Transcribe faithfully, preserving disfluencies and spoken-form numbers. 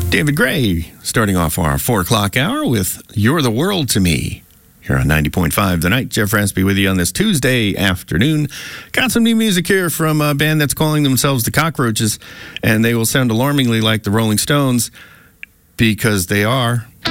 David Gray starting off our four o'clock hour with You're the World to Me. Here on ninety point five The Night. Jeff Raspy with you on this Tuesday afternoon. Got some new music here from a band that's calling themselves the Cockroaches, and they will sound alarmingly like the Rolling Stones because they are.